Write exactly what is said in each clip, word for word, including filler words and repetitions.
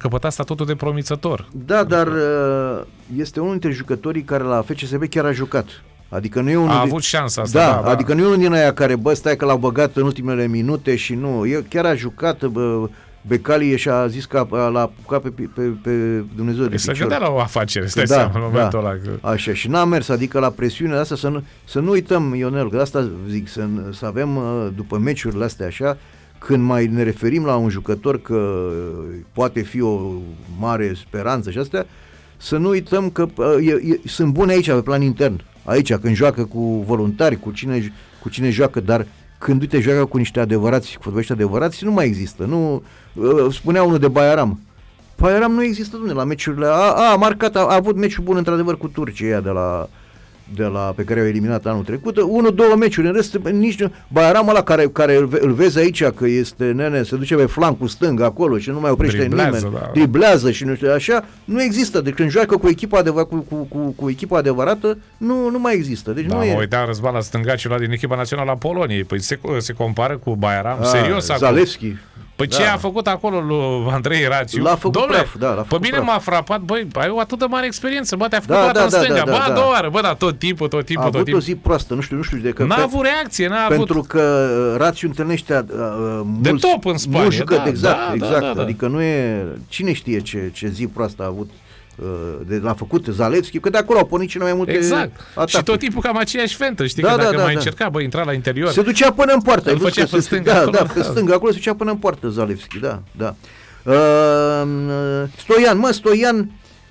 căpătat statutul de promițător. Da, dar este unul dintre jucătorii care la F C S B chiar a jucat. Adică nu e unul a din... avut șansa asta. Da, da, adică da. nu e unul din aia care, bă, stai că l-au băgat în ultimele minute și nu. El chiar a jucat, bă, Becali și a zis că l-a apucat pe, pe, pe Dumnezeu de picior. Se picior. gândea la o afacere, stai da, seama în momentul da, ăla. Că... Așa, și n-a mers, adică la presiunea asta să nu, să nu uităm, Ionel, că asta zic, să, să avem după meciurile astea așa, când mai ne referim la un jucător că poate fi o mare speranță și astea, să nu uităm că e, e, sunt bune aici pe plan intern, aici când joacă cu voluntari, cu cine, cu cine joacă, dar când uite joacă cu niște adevărați, fotbaliști adevărați, nu mai există. Nu, spunea unul de Bayaram. Bayaram nu există, dom'le, la meciurile, a, a, a marcat, a, a avut meciul bun într-adevăr cu Turcia de la de la, pe care au eliminat anul trecut, unu, două meciuri, în rest, nici nu, Bayaram ăla care, care îl, îl vezi aici, că este, nene, se duce pe flancul stâng acolo și nu mai oprește driblează, nimeni, da. driblează și nu știu, așa, nu există, deci când joacă cu echipa, adevăr, cu, cu, cu, cu echipa adevărată, nu, nu mai există, deci da, nu mă e... uitam, Răzvan, la stângaciul ăla din echipa națională a Poloniei, păi se, se compară cu Bayaram, a, serios acum. Zalewski. Păi da. Ce a făcut acolo lui Andrei Rațiu? L-a făcut Dom'le, praf, da, l-a făcut pe mine praf. m-a frapat, băi, ai o atât de mare experiență, bă, te-a făcut Da, toată da, în da, stânga, da, bă, da, a da. doua oară, bă, da, tot timpul, tot timpul, A tot avut timpul. o zi proastă, nu știu, nu știu de că... N-a pe, avut reacție, n-a pentru avut... că Rațiu întâlnește uh, de mulți, top în Spania, mulți jucători, da, exact, da, exact, da, da, da. adică nu e... Cine știe ce, ce zi proastă a avut, uh, de, l-a făcut Zalewski, că de acolo au pornit cele mai multe Exact. atacuri. Și tot timpul cam aceeași fentă, știi, Da, că da, dacă da, mai da. încerca, bă, intra la interior. Se ducea până în poartă. Îl făcea pe stânga Da, acolo, da, pe da. stânga, acolo se ducea până în poartă Zalewski, da, da. Uh, Stoian, mă, Stoian,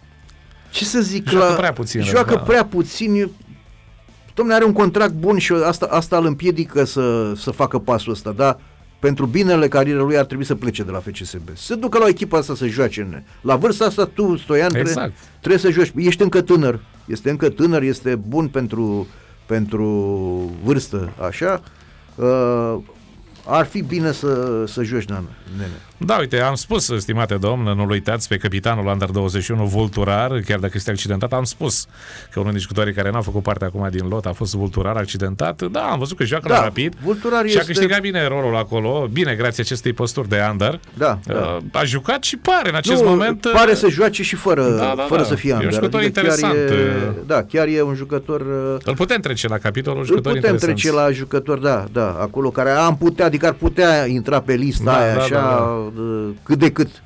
ce să zic, Joacă la, prea puțin, joacă da. prea puțin. Dom'le, are un contract bun și asta, asta îl împiedică să, să facă pasul ăsta, dar pentru binele carierei lui ar trebui să plece de la F C S B. Să ducă la o echipă asta să joace. La vârsta asta tu, Stoian, Exact. trebuie, trebuie să joci. Ești încă tânăr, este încă tânăr, este bun pentru, pentru vârstă, așa. Uh, ar fi bine să, să joci, nene. Da, uite, am spus, stimate domn, nu-l uitați pe capitanul Under douăzeci și unu, Vulturar, chiar dacă este accidentat, am spus că unul din jucătorii care n-a făcut parte acum din lot a fost Vulturar, accidentat. Da, am văzut că joacă Da, la Rapid Vulturar și a este... câștigat bine rolul acolo, bine, grație acestei posturi de Under. Da, da. A jucat și pare în acest nu, moment... pare să joace și fără, da, da, fără da. să fie Under. E un jucător adică interesant. Chiar e, da, chiar e un jucător... Îl putem trece la capitolul Îl jucători putem interesanți. trece la jucători, da, da, acolo care am putea, adică ar putea intra pe lista Da, aia, da, așa, da, da. cât de cât.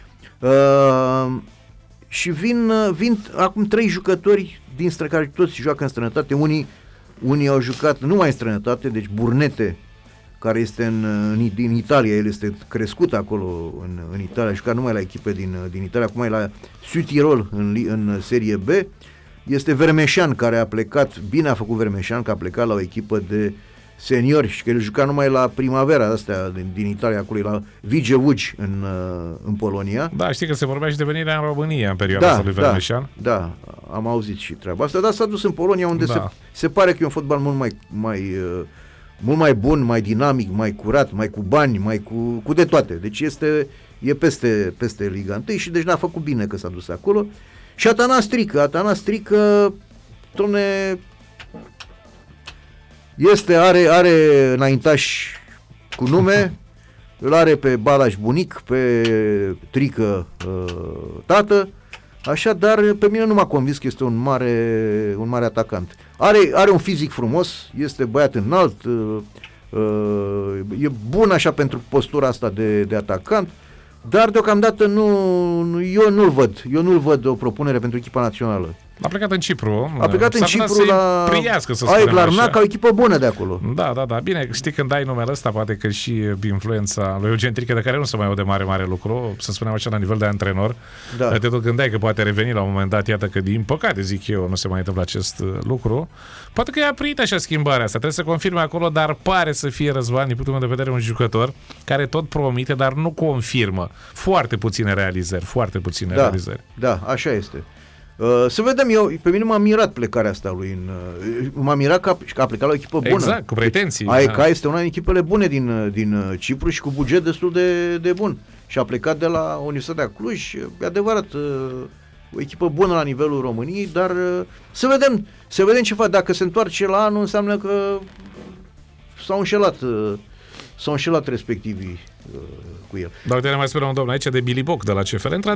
Uh, și vin, vin acum trei jucători din stră, care toți joacă în străinătate, unii, unii au jucat numai în străinătate, deci Burnete, care este în, în, din Italia, el este crescut acolo în, în Italia, a jucat numai la echipe din, din Italia, acum e la Südtirol în, în serie B. Este Vermeșan, care a plecat, bine a făcut Vermeșan, că a plecat la o echipă de seniori și că el juca numai la Primavera astea din, din Italia, acolo la Vigea Łódź în, în Polonia. Da, știi că se vorbea și de venirea în România în perioada Da, asta lui Vermeșan. da, da, am auzit și treaba asta, dar s-a dus în Polonia unde Da. se, se pare că e un fotbal mult mai, mai, uh, mult mai bun, mai dinamic, mai curat, mai cu bani, mai cu, cu de toate. Deci este, e peste, peste Liga unu și deci n-a făcut bine că s-a dus acolo. Și Atana Strică, Atana Strică, dom'le, este, are, are înaintași cu nume, îl are pe Balázs bunic, pe Trică uh, tată, așa, dar pe mine nu m-a convins că este un mare, un mare atacant. Are, are un fizic frumos, este băiat înalt, uh, uh, e bun așa pentru postura asta de, de atacant, dar deocamdată nu, nu, eu nu-l văd, eu nu-l văd o propunere pentru echipa națională. A plecat în Cipru. A plecat în Cipru la priască, să Aik spunem Larnaca, o echipă bună de acolo. Da, da, da. Bine, știi, când dai numele ăsta, poate că și influența lui Eugen Trică, de care nu se mai aude mare, mare lucru, să spunem așa, la nivel de antrenor. Da. Te tot gândeai că poate reveni la un moment dat, iată că din păcate, zic eu, nu se mai întâmplă acest lucru. Poate că i-a primit așa schimbarea asta, trebuie să confirme acolo, dar pare să fie, Răzvan, din punctul meu de vedere, un jucător care tot promite, dar nu confirmă. Foarte puține realizări, foarte puține Da, realizări. da, așa este. Uh, să vedem, eu, pe mine m-a mirat plecarea asta lui în, uh, m-a mirat că a, că a plecat la o echipă bună. Exact, cu pretenții. Deci, A E K da. este una din echipele bune din, din Cipru și cu buget destul de, de bun. Și a plecat de la Universitatea Cluj, e adevărat, uh, o echipă bună la nivelul României, dar uh, să vedem, să vedem ce fac. Dacă se întoarce la anul, înseamnă că s-au înșelat, uh, s-au înșelat respectivii uh, cu el. Dar uite, ne mai spune un domn aici de Billy Boc de la C F R.